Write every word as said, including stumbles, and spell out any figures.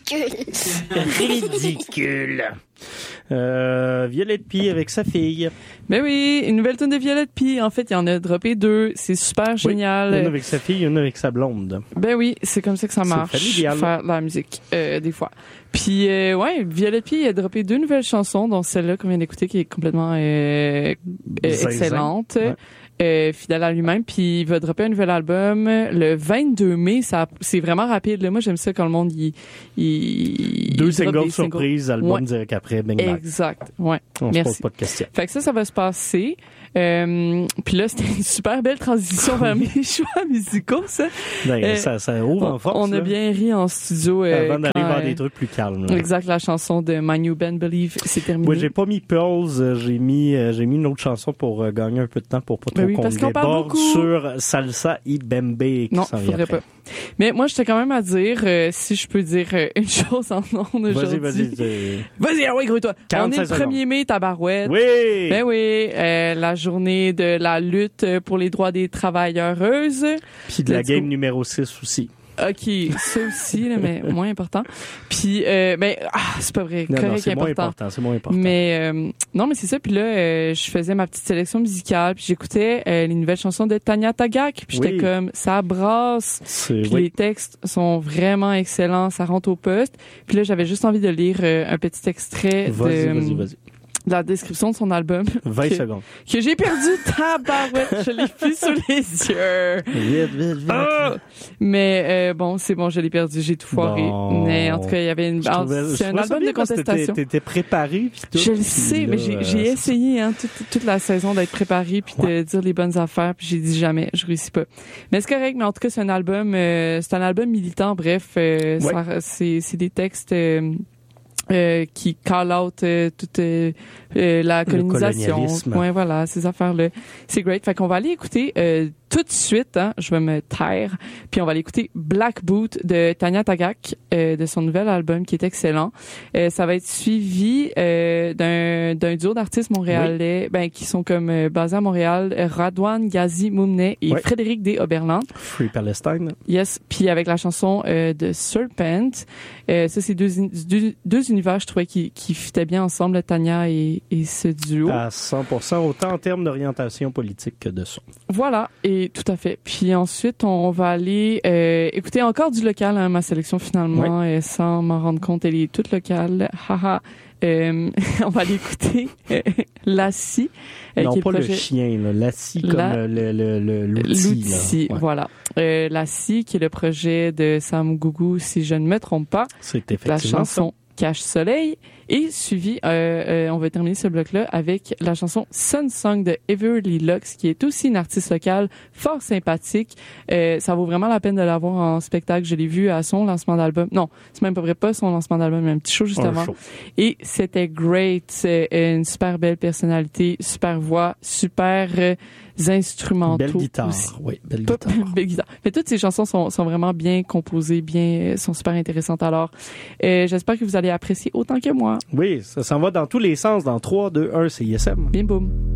ridicule. Ridicule. Euh, Violette Pie avec sa fille. Ben oui, une nouvelle tune de Violette Pie. En fait, il y en a droppé deux. C'est super génial. Oui, une avec sa fille, une avec sa blonde. Ben oui, c'est comme ça que ça marche. C'est familial. Faire de la musique, euh, des fois. Puis, euh, ouais, Violette Pie a droppé deux nouvelles chansons, dont celle-là qu'on vient d'écouter, qui est complètement euh, euh, excellente. Ouais. Euh, fidèle à lui-même, puis il va dropper un nouvel album le vingt-deux mai. Ça, c'est vraiment rapide. Là. Moi, j'aime ça quand le monde il, il deux il singles surprises, album ouais. direct après, bang bang. Exact. Ouais. On Merci. se pose pas de questions. Fait que ça, ça va se passer. Euh, puis là, c'était une super belle transition vers mes choix musicaux, ça. Ben, euh, ça, ça ouvre en force. On a là. bien ri en studio. Euh, Avant d'aller quand, vers euh, des trucs plus calmes. Là. Exact, la chanson de My New Band Believe, c'est terminé. Moi, j'ai pas mis Pearls, j'ai mis, euh, j'ai mis une autre chanson pour euh, gagner un peu de temps pour pas trop ben oui, qu'on déborde sur Salsa y Bembe qui non, s'en vient faudrait après. pas. Mais moi, j'étais quand même à dire, euh, si je peux dire euh, une chose en nom aujourd'hui. Vas-y, vas-y. vas-y. Vas-y, ah ouais, gros-toi. On est le premier mai, tabarouette. Oui! Ben oui, euh, la journée de la lutte pour les droits des travailleuses. Puis de la Let's game go. Numéro six aussi. OK, ça aussi, là, mais moins important. Puis, euh, ben, ah, c'est pas vrai, non, correct, non, c'est important. moins important, c'est moins important. Mais, euh, non, mais c'est ça. Puis là, euh, je faisais ma petite sélection musicale, puis j'écoutais euh, les nouvelles chansons de Tanya Tagaq, puis j'étais oui. comme, ça brasse. C'est, puis oui. les textes sont vraiment excellents, ça rentre au poste. Puis là, j'avais juste envie de lire euh, un petit extrait vas-y, de... Vas-y, vas-y. de la description de son album. vingt que, secondes. Que j'ai perdu, tabarouette, je l'ai plus sous les yeux. Vite, vite, vite. Oh! Mais euh, bon, c'est bon, je l'ai perdu, j'ai tout foiré. Bon. Mais en tout cas, il y avait une... Alors, trouvais, c'est un album de contestation. T'étais préparé. Pis tout, je le pis sais, là, mais j'ai, j'ai euh, essayé hein, toute, toute la saison d'être préparé puis ouais. de dire les bonnes affaires, puis j'ai dit jamais, je réussis pas. Mais c'est correct, mais en tout cas, c'est un album, euh, c'est un album militant, bref, euh, ouais. ça, c'est, c'est des textes... Euh, Euh, qui call out euh, toute euh, euh, la colonisation. Ouais, voilà, ces affaires-là. C'est great. Fait qu'on va aller écouter euh, tout de suite, hein, je vais me taire, puis on va aller écouter Black Boot de Tanya Tagaq, euh, de son nouvel album qui est excellent. Euh, ça va être suivi euh, d'un, d'un duo d'artistes montréalais oui. ben, qui sont comme euh, basés à Montréal, Radwan Ghazi Moumne et oui. Frédéric D. Oberland. Free Palestine. Yes, puis avec la chanson euh, de Serpent. Euh, ça, c'est deux, deux, deux univers, je trouvais, qui, qui fitaient bien ensemble, Tanya et, et ce duo. À cent pour cent, autant en termes d'orientation politique que de son. Voilà, et tout à fait. Puis ensuite, on va aller euh, écouter encore du local, hein, ma sélection finalement, oui. euh, sans m'en rendre compte, elle est toute locale. Haha. Euh, on va aller écouter euh, Lassie. Euh, non, qui est pas le, projet... le chien, là. Lassie comme La... le, le, le, l'outil. L'outil, là. Ouais. voilà. Euh, Lassie, qui est le projet de Sam Gougou, si je ne me trompe pas. C'est effectivement la chanson ça. Cache-Soleil. Et suivi, euh, euh, on va terminer ce bloc-là avec la chanson Sun Song de Everly Lux, qui est aussi une artiste locale fort sympathique. Euh, ça vaut vraiment la peine de la voir en spectacle. Je l'ai vu à son lancement d'album. Non, c'est même pas vrai, pas son lancement d'album, mais un petit show juste un avant. Show. Et c'était great. C'est une super belle personnalité, super voix, super euh, instrumentaux. Belle guitare, aussi. oui, belle Pas, guitare. belle guitare. Mais toutes ces chansons sont, sont vraiment bien composées, bien, sont super intéressantes. Alors, euh, j'espère que vous allez apprécier autant que moi. Oui, ça s'en va dans tous les sens. Dans trois, deux, un, c'est I S M. Bim boum.